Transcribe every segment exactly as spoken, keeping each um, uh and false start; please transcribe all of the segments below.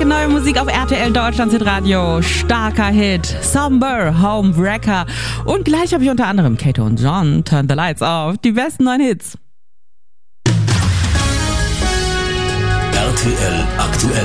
Starke neue Musik auf R T L Deutschlands Hitradio. Starker Hit, Somber, Homewrecker. Und gleich habe ich unter anderem Kato und John, Turn the Lights Off. Die besten neuen Hits. R T L aktuell.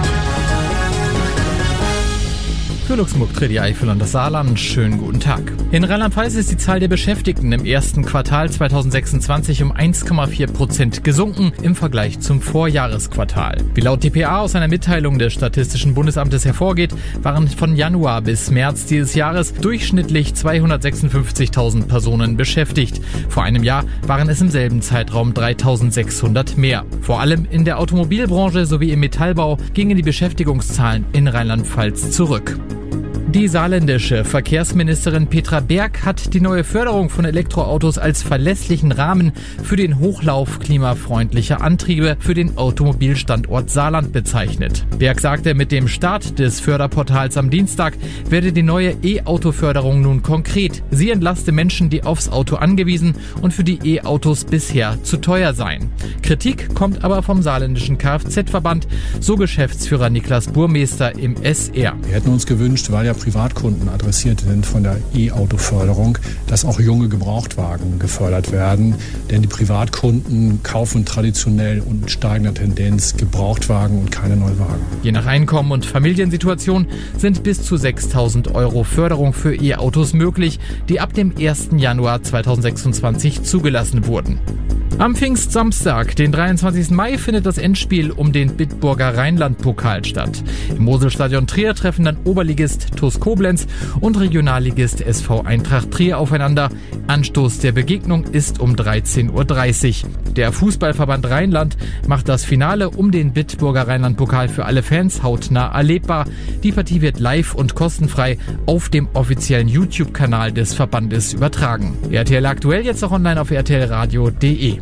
Für Luxemburg tritt die Eifel und das Saarland. Schönen guten Tag. In Rheinland-Pfalz ist die Zahl der Beschäftigten im ersten Quartal zweitausendsechsundzwanzig um eins Komma vier Prozent gesunken im Vergleich zum Vorjahresquartal. Wie laut D P A aus einer Mitteilung des Statistischen Bundesamtes hervorgeht, waren von Januar bis März dieses Jahres durchschnittlich zweihundertsechsundfünfzigtausend Personen beschäftigt. Vor einem Jahr waren es im selben Zeitraum dreitausendsechshundert mehr. Vor allem in der Automobilbranche sowie im Metallbau gingen die Beschäftigungszahlen in Rheinland-Pfalz zurück. Die saarländische Verkehrsministerin Petra Berg hat die neue Förderung von Elektroautos als verlässlichen Rahmen für den Hochlauf klimafreundlicher Antriebe für den Automobilstandort Saarland bezeichnet. Berg sagte, mit dem Start des Förderportals am Dienstag werde die neue E-Auto-Förderung nun konkret. Sie entlaste Menschen, die aufs Auto angewiesen und für die E-Autos bisher zu teuer seien. Kritik kommt aber vom saarländischen Kfz-Verband, so Geschäftsführer Niklas Burmester im S R. Wir hätten uns gewünscht, weil ja Privatkunden adressiert sind von der E-Auto-Förderung, dass auch junge Gebrauchtwagen gefördert werden. Denn die Privatkunden kaufen traditionell und mit steigender Tendenz Gebrauchtwagen und keine Neuwagen. Je nach Einkommen und Familiensituation sind bis zu sechstausend Euro Förderung für E-Autos möglich, die ab dem ersten Januar zweitausendsechsundzwanzig zugelassen wurden. Am Pfingstsamstag, den dreiundzwanzigsten Mai, findet das Endspiel um den Bitburger Rheinland-Pokal statt. Im Moselstadion Trier treffen dann Oberligist T U S Koblenz und Regionalligist S V Eintracht Trier aufeinander. Anstoß der Begegnung ist um dreizehn Uhr dreißig. Der Fußballverband Rheinland macht das Finale um den Bitburger Rheinland-Pokal für alle Fans hautnah erlebbar. Die Partie wird live und kostenfrei auf dem offiziellen YouTube-Kanal des Verbandes übertragen. R T L aktuell jetzt auch online auf r t l radio punkt d e.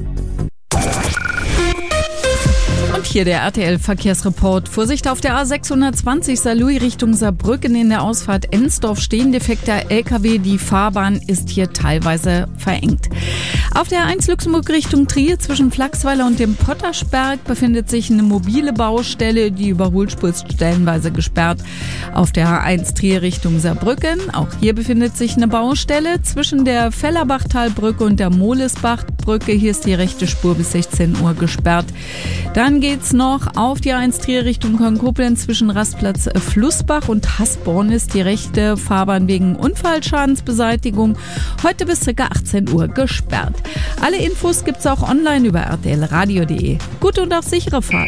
Hier der R T L-Verkehrsreport. Vorsicht auf der A sechshundertzwanzig Saarlouis Richtung Saarbrücken in der Ausfahrt Ensdorf stehen defekter L K W. Die Fahrbahn ist hier teilweise verengt. Auf der A eins Luxemburg Richtung Trier zwischen Flachsweiler und dem Pottersberg befindet sich eine mobile Baustelle. Die Überholspur ist stellenweise gesperrt. Auf der A eins Trier Richtung Saarbrücken, auch hier befindet sich eine Baustelle zwischen der Fellerbachtalbrücke und der Molesbachbrücke. Hier ist die rechte Spur bis sechzehn Uhr gesperrt. Dann geht's noch auf die A eins Trier Richtung Köln-Koblenz zwischen Rastplatz Flussbach und Hasborn ist die rechte Fahrbahn wegen Unfallschadensbeseitigung heute bis ca. achtzehn Uhr gesperrt. Alle Infos gibt's auch online über r t l radio punkt d e. Gute und auch sichere Fahrt.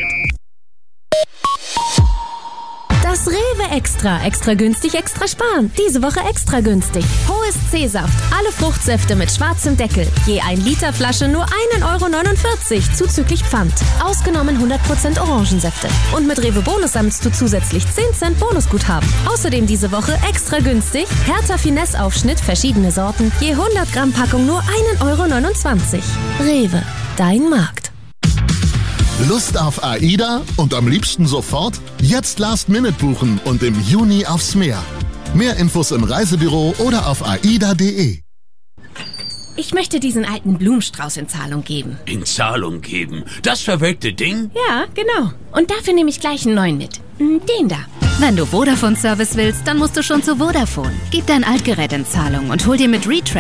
Das Rewe Extra. Extra günstig, extra sparen. Diese Woche extra günstig. Hohes C-Saft. Alle Fruchtsäfte mit schwarzem Deckel. Je ein Liter Flasche nur ein Euro neunundvierzig zuzüglich Pfand. Ausgenommen hundert Prozent Orangensäfte. Und mit Rewe Bonus sammelst du zusätzlich zehn Cent Bonusguthaben. Außerdem diese Woche extra günstig. Hertha Finesse Aufschnitt, verschiedene Sorten. Je hundert Gramm Packung nur ein Euro neunundzwanzig. Rewe. Dein Markt. Lust auf AIDA und am liebsten sofort? Jetzt Last Minute buchen und im Juni aufs Meer. Mehr Infos im Reisebüro oder auf aida punkt d e. Ich möchte diesen alten Blumenstrauß in Zahlung geben. In Zahlung geben? Das verwelkte Ding? Ja, genau. Und dafür nehme ich gleich einen neuen mit. Den da. Wenn du Vodafone-Service willst, dann musst du schon zu Vodafone. Gib dein Altgerät in Zahlung und hol dir mit Retrade